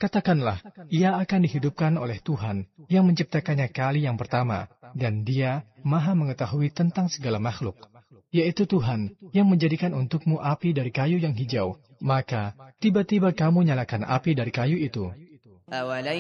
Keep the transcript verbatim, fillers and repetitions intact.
Katakanlah, ia akan dihidupkan oleh Tuhan yang menciptakannya kali yang pertama, dan dia maha mengetahui tentang segala makhluk, yaitu Tuhan yang menjadikan untukmu api dari kayu yang hijau. Maka, tiba-tiba kamu nyalakan api dari kayu itu.